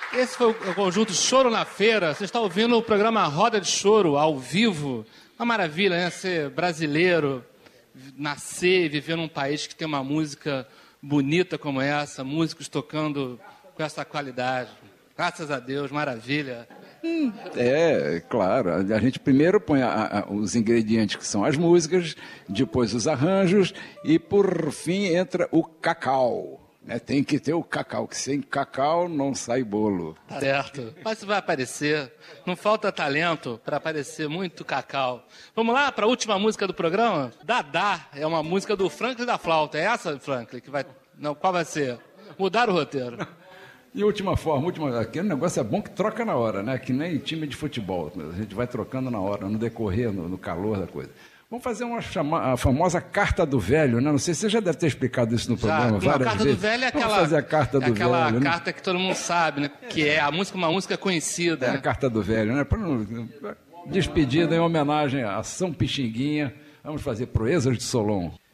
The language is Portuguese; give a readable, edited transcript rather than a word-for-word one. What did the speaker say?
Esse foi o conjunto Choro na Feira. Você está ouvindo o programa Roda de Choro, ao vivo. Uma maravilha, né? Ser brasileiro, nascer e viver num país que tem uma música bonita como essa, músicos tocando com essa qualidade. Graças a Deus, maravilha. Claro. A gente primeiro põe os ingredientes que são as músicas, depois os arranjos e, por fim, entra o cacau. Tem que ter o cacau, que sem cacau não sai bolo. Tá certo. Mas vai aparecer. Não falta talento para aparecer muito cacau. Vamos lá para a última música do programa? Dadá é uma música do Franklin da Flauta. É essa, Franklin, que vai... Não, qual vai ser? Mudar o roteiro. E última forma, aquele negócio é bom que troca na hora, né? Que nem time de futebol. A gente vai trocando na hora, no decorrer, no calor da coisa. Vamos fazer a famosa carta do velho, né? Não sei se você já deve ter explicado isso no programa várias vezes. A carta do velho é aquela... Vamos fazer a carta do aquela velho, carta, né? Que todo mundo sabe, né? Que é uma música conhecida. É, né? A carta do velho, né? Despedida em homenagem a São Pixinguinha. Vamos fazer Proezas de Solon.